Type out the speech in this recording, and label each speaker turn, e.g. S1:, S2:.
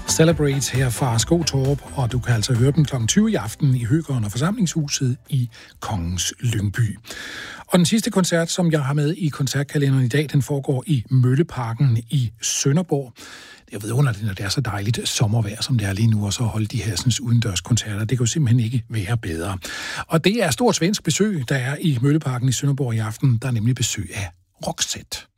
S1: Celebrate her fra Skotorp, og du kan altså høre dem kl. 20 i aften i Høgeren og Forsamlingshuset i Kongens Lyngby. Og den sidste koncert, som jeg har med i koncertkalenderen i dag, den foregår i Mølleparken i Sønderborg. Det er vidunderligt, når det er så dejligt sommervejr, som det er lige nu, og så holde de her sådan, udendørskoncerter. Det kan jo simpelthen ikke være bedre. Og det er stort svensk besøg, der er i Mølleparken i Sønderborg i aften. Der er nemlig besøg af Roxette.